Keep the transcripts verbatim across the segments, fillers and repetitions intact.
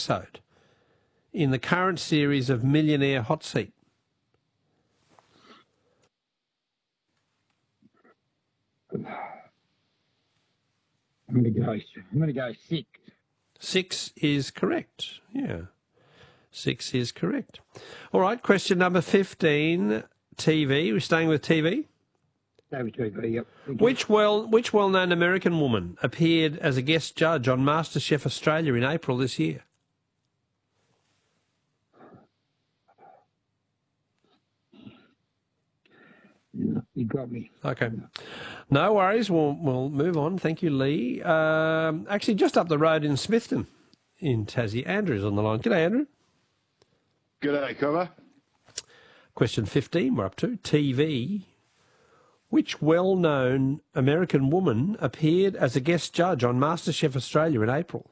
episode in the current series of Millionaire Hot Seat? I'm going to go. I'm going to go six. Six is correct. Yeah, six is correct. All right. Question number fifteen. T V. We're staying with T V. Stay with T V. Yep. Which well, which well-known American woman appeared as a guest judge on MasterChef Australia in April this year? You got me. Okay. No worries. We'll, we'll move on. Thank you, Lee. Um, actually, just up the road in Smithton in Tassie, Andrew's on the line. G'day, Andrew. G'day, Cover. Question fifteen we're up to. T V. Which well-known American woman appeared as a guest judge on MasterChef Australia in April?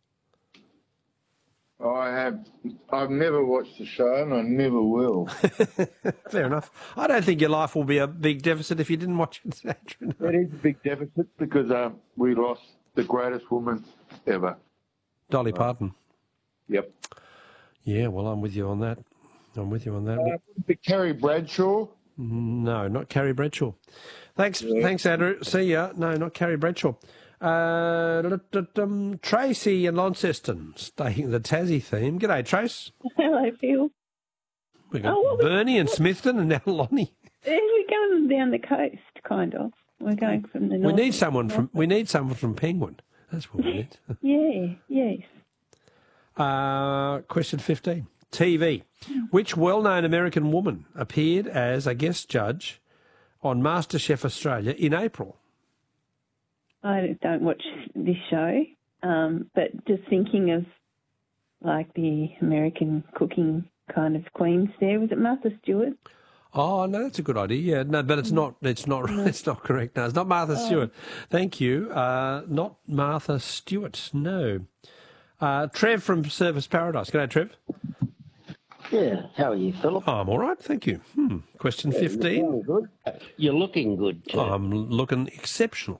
I have. I've never watched the show, and I never will. Fair enough. I don't think your life will be a big deficit if you didn't watch it, Andrew. No. It is a big deficit because uh, we lost the greatest woman ever. Dolly Parton. Yep. Yeah, well, I'm with you on that. I'm with you on that. Uh, Carrie Bradshaw. No, not Carrie Bradshaw. Thanks, Yeah. thanks, Andrew. See ya. No, not Carrie Bradshaw. Uh, um, Tracy and Launceston, staying the Tassie theme. G'day, Trace. Hello, Phil. We got Oh, what was- Bernie and Smithton and now Lonnie. Yeah, we're going down the coast, kind of. We're going from the We north. need someone from. We need someone from Penguin. That's what we need. Yeah, yes. Uh, question fifteen. T V. Which well-known American woman appeared as a guest judge on MasterChef Australia in April? I don't watch this show, um, but just thinking of like the American cooking kind of queens there. Was it Martha Stewart? Oh no, that's a good idea. Yeah, no, but it's not. It's not. It's not correct. No, it's not Martha Stewart. Thank you. Uh, not Martha Stewart. No. Uh, Trev from Surfers Paradise. G'day, Trev. Yeah, how are you, Philip? Oh, I'm all right, thank you. Hmm. Question fifteen. You're good. You're looking good too. I'm looking exceptional.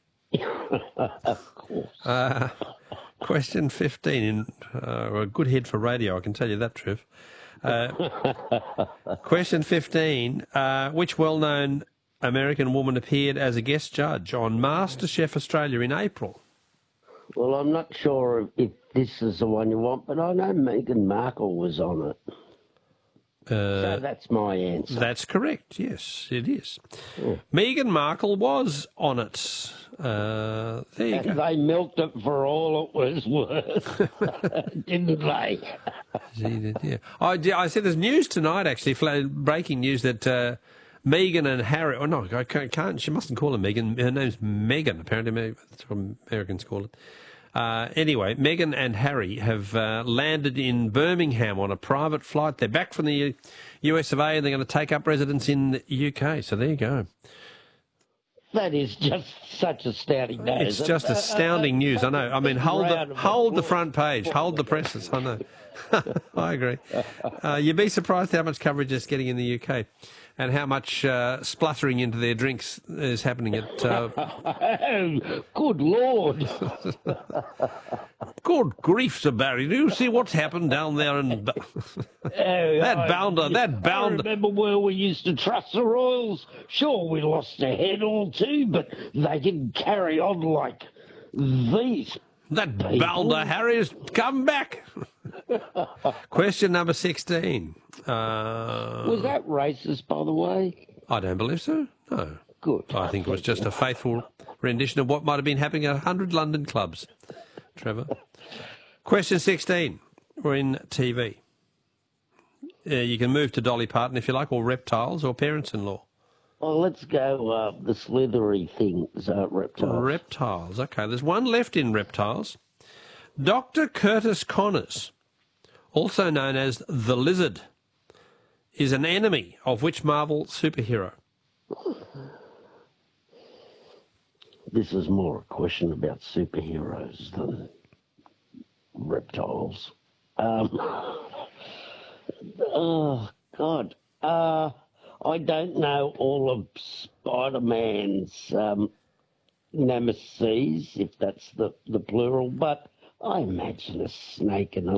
Of course. Uh, question fifteen. In, uh, a good head for radio, I can tell you that, Trev. Uh, question fifteen. Uh, which well-known American woman appeared as a guest judge on MasterChef Australia in April? Well, I'm not sure if this is the one you want, but I know Meghan Markle was on it. Uh, So that's my answer. That's correct. Yes, it is. Meghan Markle was on it. Uh, there you And go. they milked it for all it was worth, didn't they? She did, yeah. I, did- I said there's news tonight, actually, fla- breaking news that uh, Meghan and Harry. Oh no, I can't, can't. She mustn't call her Meghan. Her name's Meghan. Apparently, that's what Americans call it. Uh, anyway, Meghan and Harry have uh, landed in Birmingham on a private flight. They're back from the U- US of A and they're going to take up residence in the U K. So there you go. That is just such astounding news. It's just astounding news. I know. I mean, hold Round the of hold the applause. front page, hold the presses. I know. I agree. Uh, you'd be surprised how much coverage it's getting in the U K, and how much uh, spluttering into their drinks is happening at. Uh, Oh, good Lord. good grief, Sir Barry! Do you see what's happened down there in Ba- that bounder? That I bounder. remember where we used to trust the Royals. Sure, we lost a head or two, but they didn't carry on like these. That bounder Harry has come back. Question number sixteen. Uh, Was that racist, by the way? I don't believe so. No. Good. I think it was just a faithful rendition of what might have been happening at one hundred London clubs, Trevor. Question sixteen. We're in T V. Uh, you can move to Dolly Parton if you like, or reptiles, or parents-in-law. Well, let's go uh, the slithery things, uh, reptiles. Reptiles. Okay, there's one left in reptiles. Doctor Curtis Connors, also known as the Lizard, is an enemy of which Marvel superhero? This is more a question about superheroes than reptiles. Um, oh, God. Uh, I don't know all of Spider-Man's um, nemesis, if that's the, the plural, but I imagine a snake and a